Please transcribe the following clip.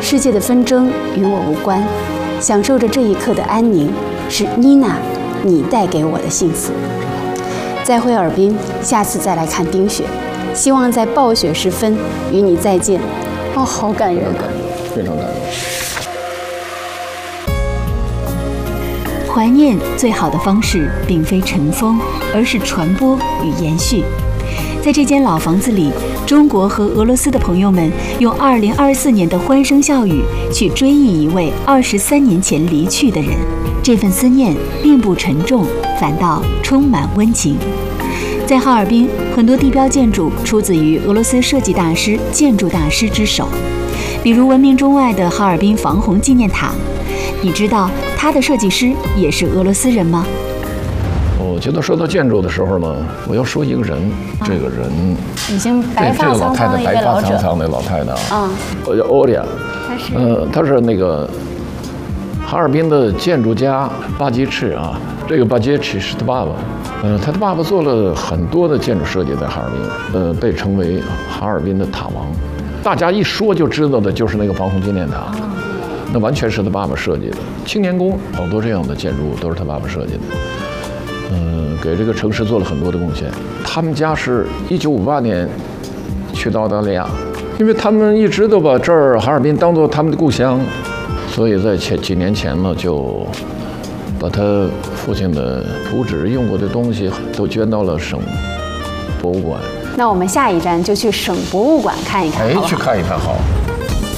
世界的纷争与我无关，享受着这一刻的安宁，是妮娜你带给我的幸福。再会尔滨，下次再来看冰雪，希望在暴雪时分与你再见。哦，好感人， 非常感人。 怀念最好的方式，并非尘封，而是传播与延续。在这间老房子里，中国和俄罗斯的朋友们用2024年的欢声笑语去追忆一位23年前离去的人。这份思念并不沉重，反倒充满温情。在哈尔滨，很多地标建筑出自于俄罗斯设计大师、建筑大师之手，比如闻名中外的哈尔滨防洪纪念塔。你知道它的设计师也是俄罗斯人吗？ 我觉得说到建筑的时候呢，我要说一个人，这个人已经白发苍苍的一位老者， 白发苍苍的老太太啊，我叫欧利亚，她是那个哈尔滨的建筑家巴基赤啊，这个巴基赤是他爸爸，他的爸爸做了很多的建筑设计在哈尔滨，被称为哈尔滨的塔王，大家一说就知道的就是那个防洪纪念塔。那完全是他爸爸设计的，青年宫好多这样的建筑物都是他爸爸设计的，给这个城市做了很多的贡献。他们家是1958年去到澳大利亚，因为他们一直都把这儿哈尔滨当做他们的故乡，所以在几年前呢，就把他父亲的图纸用过的东西都捐到了省博物馆。 那我们下一站就去省博物馆看一看， 去看一看好。